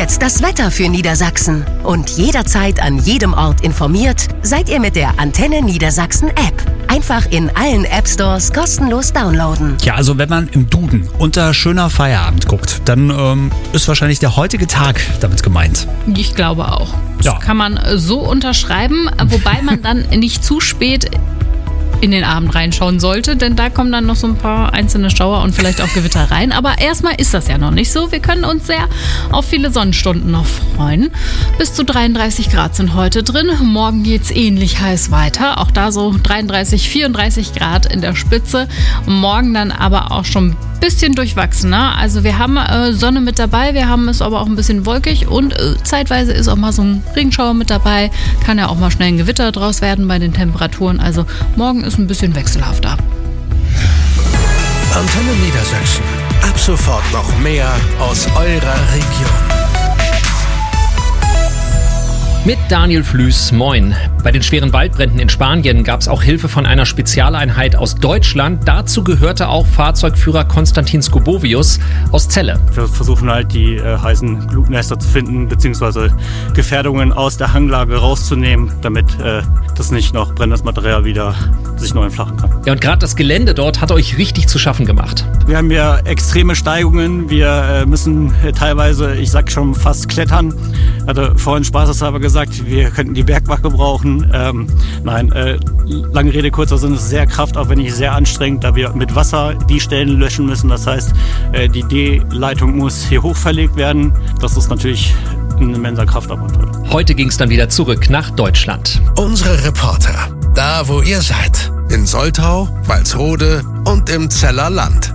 Jetzt das Wetter für Niedersachsen. Und jederzeit an jedem Ort informiert seid ihr mit der Antenne Niedersachsen App. Einfach in allen App-Stores kostenlos downloaden. Ja, also wenn man im Duden unter schöner Feierabend guckt, dann ist wahrscheinlich der heutige Tag damit gemeint. Ich glaube auch. Das kann man so unterschreiben, wobei man dann nicht zu spät in den Abend reinschauen sollte, denn da kommen dann noch so ein paar einzelne Schauer und vielleicht auch Gewitter rein. Aber erstmal ist das ja noch nicht so. Wir können uns sehr auf viele Sonnenstunden noch freuen. Bis zu 33 Grad sind heute drin. Morgen geht's ähnlich heiß weiter. Auch da so 33, 34 Grad in der Spitze. Morgen dann aber auch schon ein bisschen durchwachsener. Also wir haben Sonne mit dabei, wir haben es aber auch ein bisschen wolkig und zeitweise ist auch mal so ein Regenschauer mit dabei. Kann ja auch mal schnell ein Gewitter draus werden bei den Temperaturen. Also morgen ist ein bisschen wechselhafter. Antenne Niedersachsen. Ab sofort noch mehr aus eurer Region. Mit Daniel Flüß, moin. Bei den schweren Waldbränden in Spanien gab es auch Hilfe von einer Spezialeinheit aus Deutschland. Dazu gehörte auch Fahrzeugführer Konstantin Skobovius aus Celle. Wir versuchen halt die heißen Glutnester zu finden, beziehungsweise Gefährdungen aus der Hanglage rauszunehmen, damit das nicht noch brennendes Material wieder sich neu entflachen kann. Ja, und gerade das Gelände dort hat euch richtig zu schaffen gemacht. Wir haben ja extreme Steigungen. Wir müssen teilweise, ich sag schon, fast klettern. Ich hatte vorhin spaßeshalber gesagt, wir könnten die Bergwacht gebrauchen. Lange Rede, kurzer Sinn, es ist sehr kraftaufwendig, sehr anstrengend, da wir mit Wasser die Stellen löschen müssen. Das heißt, die D-Leitung muss hier hoch verlegt werden. Das ist natürlich ein immenser Kraftaufwand. Heute ging es dann wieder zurück nach Deutschland. Unsere Reporter, da wo ihr seid. In Soltau, Walsrode und im Zeller Land.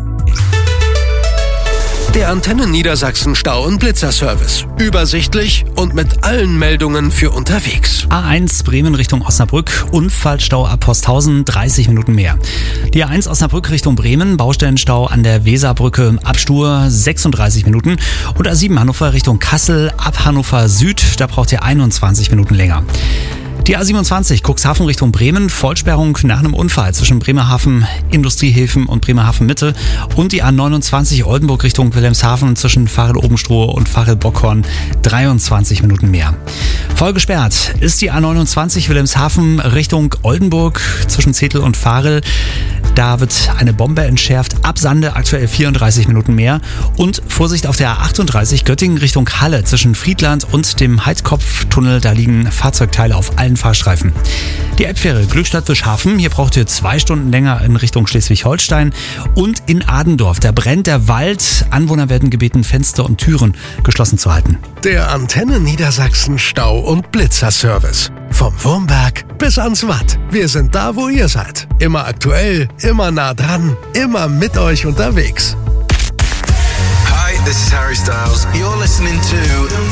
Der Antenne Niedersachsen Stau- und Blitzerservice. Übersichtlich und mit allen Meldungen für unterwegs. A1 Bremen Richtung Osnabrück, Unfallstau ab Posthausen, 30 Minuten mehr. Die A1 Osnabrück Richtung Bremen, Baustellenstau an der Weserbrücke, Abstur 36 Minuten. Und A7 Hannover Richtung Kassel, ab Hannover Süd, da braucht ihr 21 Minuten länger. Die A27 Cuxhaven Richtung Bremen, Vollsperrung nach einem Unfall zwischen Bremerhaven Industriehäfen und Bremerhaven Mitte und die A29 Oldenburg Richtung Wilhelmshaven zwischen Varel-Obenstroh und Varel-Bockhorn, 23 Minuten mehr. Voll gesperrt ist die A29 Wilhelmshaven Richtung Oldenburg zwischen Zetel und Varel. Da wird eine Bombe entschärft, ab Sande aktuell 34 Minuten mehr. Und Vorsicht auf der A38 Göttingen Richtung Halle zwischen Friedland und dem Heidkopftunnel. Da liegen Fahrzeugteile auf allen Fahrstreifen. Die Elbfähre Glückstadt-Wischhafen, hier braucht ihr 2 Stunden länger in Richtung Schleswig-Holstein. Und in Adendorf, da brennt der Wald. Anwohner werden gebeten, Fenster und Türen geschlossen zu halten. Der Antenne Niedersachsen Stau- und Blitzerservice. Vom Wurmberg bis ans Watt. Wir sind da, wo ihr seid. Immer aktuell, immer nah dran, immer mit euch unterwegs. Hi, this is Harry Styles. You're listening to